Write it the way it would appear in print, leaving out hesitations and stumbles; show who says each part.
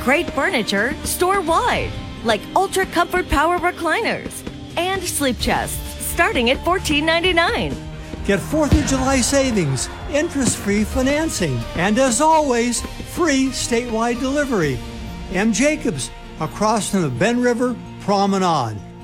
Speaker 1: great furniture store-wide, like Ultra Comfort Power Recliners and Sleep Chests starting at $14.99.
Speaker 2: Get 4th of July savings, interest-free financing, and as always, free statewide delivery. M. Jacobs, across from the Ben River Promenade.